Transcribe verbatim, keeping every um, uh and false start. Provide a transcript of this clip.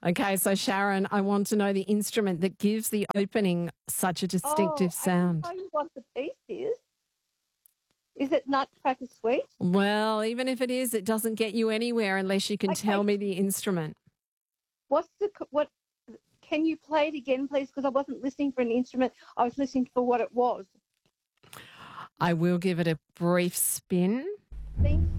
Okay, so Sharon, I want to know the instrument that gives the opening such a distinctive Oh, sound. I can tell you what the piece is. Is it Nutcracker Suite? Well, even if it is, it doesn't get you anywhere unless you can Okay. tell me the instrument. What's the what? Can you play it again, please? Because I wasn't listening for an instrument. I was listening for what it was. I will give it a brief spin. Thank